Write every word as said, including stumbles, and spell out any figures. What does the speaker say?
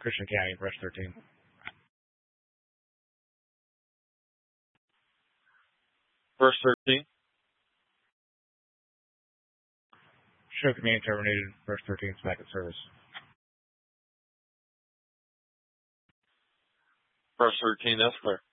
Christian County, brush thirteen. Brush thirteen. Show command terminated, brush thirteen, back at service. Brush thirteen, that's clear.